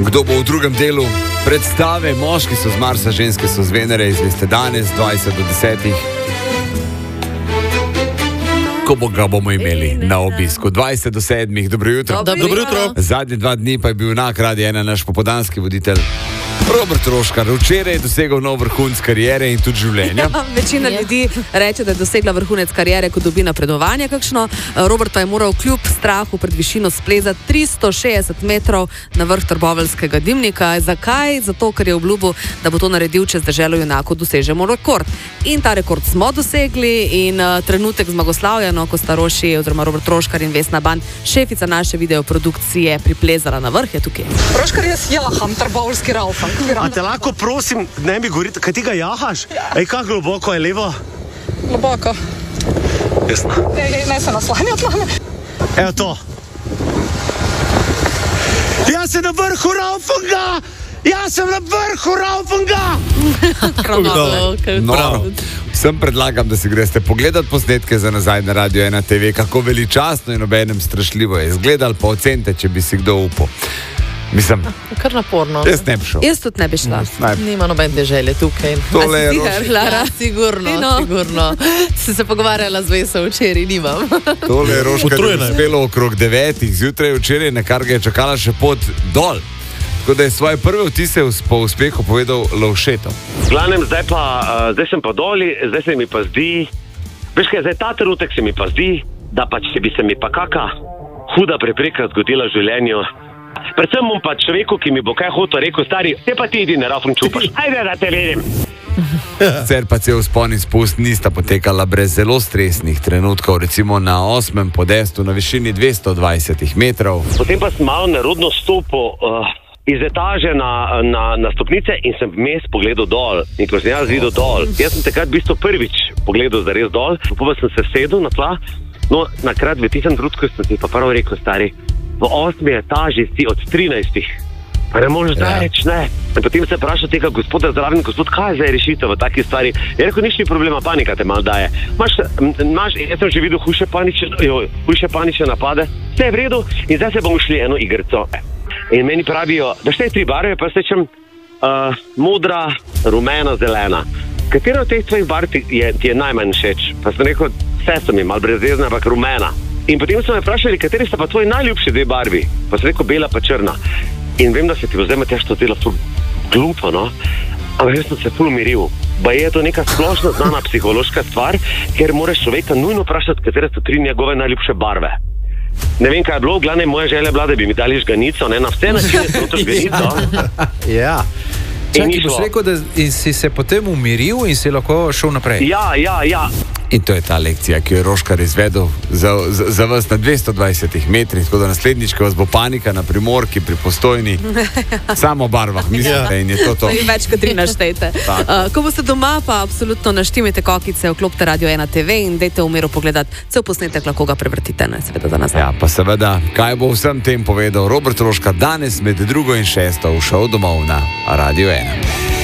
Kdo bo v drugem delu predstave? Moški so z Marsa, ženske so z Venere. Izveste danes 20 do 10. Ko ga bomo imeli na obisku 20 do 7. Dobro jutro. Dobro jutro. Zadnje 2 dni pa je bil na Radiu 1 naš popoldanski voditelj Robert Roškar. Včeraj je dosegel nov vrhunec kariere in tudi življenja. Večina ljudi reče, da je dosegla vrhunec kariere, ko dobi napredovanje kakšno. Robert pa je moral kljub strahu pred višino splezati 360 metrov na vrh trboveljskega dimnika. Zakaj? Zato, ker je obljubil, da bo to naredil, če z deželo junakov dosežemo rekord. In ta rekord smo dosegli in trenutek zmagoslavja, ko sta Roši oziroma Robert Roškar in Vesna Ban, šefica naše videoprodukcije, priplezala na vrh, je tukaj. Roškar, jaz jaham trboveljski raufan. A te lahko prosim, ne mi govorite, kaj ti ga jahaš? Ej, kako globoko je levo? Globoko. Jasno. Ne se naslanjati na me. Evo to. Jaz sem na vrhu raufanga! Jaz sem na vrhu raufanga! Vsem predlagam, da si greste pogledat posnetke za nazaj na Radio 1 TV, kako veličastno in obenem strašljivo je izgledal, pa ocenite, če bi si kdo upal. Mislim, kar naporno. Jaz ne bi šel. Jaz tudi ne bi šla. Nima nobene želje tukaj. Tole je Roškar. Sigurno. Se pogovarjala z Veso včeraj, nimam. Tole je Roškar uspelo okrog 9 zjutraj včeraj, na kar ga je čakala še pot dol. Tako da je svoje prve vtise po uspehu povedal Lovšetov. Glavnem, zdaj sem pa doli, zdaj se mi pa zdi, veš kaj, zdaj ta trenutek se mi pa zdi, da pa če bi se mi pa kaka huda prepreka zgodila v življenju, predvsem bom pa človeku, ki mi bo kaj hotel rekel, stari, te pa ti idi na rafon čupaš, ajde da te vidim. Sicer pa cel vzpon in spust nista potekala brez zelo stresnih trenutkov, recimo na 8. podestu na višini 220 metrov. Potem pa sem malo nerodno stopil iz etaže na stopnice in sem vmes pogledal dol. In ko sem jaz videl dol, jaz sem takrat v bistvu prvič pogledal zares dol, pa sem se sedel na tla, no nakrat v tistem trenutku sem si pa prvo rekel, stari, v 8. etaži si od 13. Pa ne možeš reči, ne. In potem se vprašal tega gospoda zraven, gospod, kaj je zdaj rešitev v taki stvari? Je rekel, nič ni problema, panika te malo daje. Jaz sem že videl hujše panične napade, vse je v redu in zdaj se bomo šli eno igrico. In meni pravijo, da šte 3 barve, pa sečem modra, rumena, zelena. Katera od teh tvojih barv ti je najmanj všeč? Pa sem rekel, vse so mi malo brezvezne, ampak rumena. In potem so me vprašali, kateri sta pa tvoji najljubši 2 barvi? Pa sem rekel, bela pa črna. In vem, da se ti bo zdaj Matjaž to delo ful glupo, no? Ampak jaz sem se ful umiril. Ba je to neka splošno znana psihološka stvar, ker moraš človeka nujno vprašati, katere so 3 njegove najljubše barve. Ne vem, kaj je bilo, glavne moja želja je bila, da bi mi dali žganico, ne, na vse načine so to žganico. Ja. Čakaj, boš rekel, da si se potem umiril in si lahko šel naprej. Ja. In to je ta lekcija, ki jo je Roškar izvedel za vas na 220 metrih, tako da naslednjič, ko vas bo panika na Primorki, pri Postojni, samo o barvah mislite in je to. Več kot 3 naštejte. Ko boste doma, pa absolutno naštimite kokice, vklopite Radio 1 TV in dejte v miru pogledati cel posnetek, lahko ga prevrtite, ne, seveda za nas. Ja, pa seveda, kaj bo vsem tem povedal Robert Roškar danes med 2. in 6. v šov domov na Radio 1.